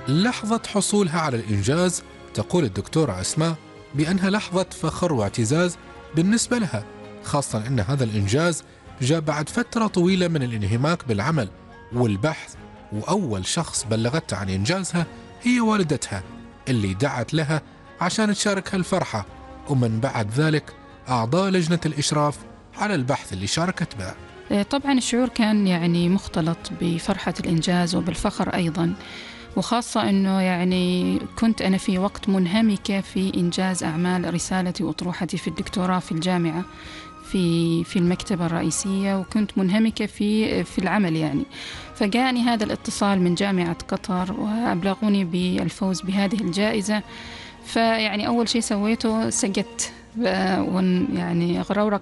لحظة حصولها على الإنجاز تقول الدكتورة أسماء بأنها لحظة فخر واعتزاز بالنسبة لها، خاصة أن هذا الإنجاز جاء بعد فترة طويلة من الانهماك بالعمل والبحث، وأول شخص بلغتها عن إنجازها هي والدتها اللي دعت لها عشان تشاركها الفرحة، ومن بعد ذلك أعضاء لجنة الإشراف على البحث اللي شاركت به. طبعا الشعور كان يعني مختلط بفرحة الإنجاز وبالفخر أيضا، وخاصة أنه يعني كنت أنا في وقت منهمكة في إنجاز أعمال رسالتي وأطروحتي في الدكتوراه في الجامعة في المكتبة الرئيسية، وكنت منهمكة في العمل يعني. فجاءني هذا الاتصال من جامعة قطر وأبلغوني بالفوز بهذه الجائزة. فيعني أول شيء سويته سجدت يعني غرورة